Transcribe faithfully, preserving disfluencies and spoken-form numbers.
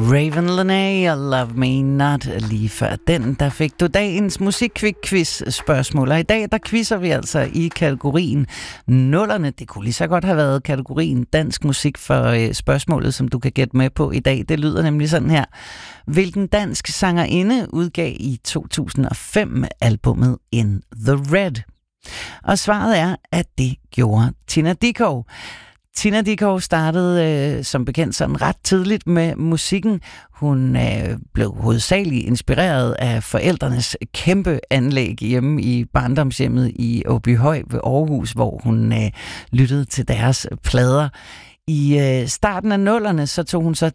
Raven Lenae og Love Me Not. Lige før den, der fik du dagens musikquiz spørgsmål. Og i dag, der quizzer vi altså i kategorien nullerne. Det kunne lige så godt have været kategorien dansk musik for øh, spørgsmålet, som du kan gætte med på i dag. Det lyder nemlig sådan her. Hvilken dansk sangerinde udgav i to tusind og fem albumet In The Red? Og svaret er, at det gjorde Tina Dickow. Tina Dickow startede øh, som bekendt sådan ret tidligt med musikken. Hun øh, blev hovedsageligt inspireret af forældrenes kæmpe anlæg hjemme i barndomshjemmet i Åbyhøj ved Aarhus, hvor hun øh, lyttede til deres plader. I øh, starten af nullerne så tog hun så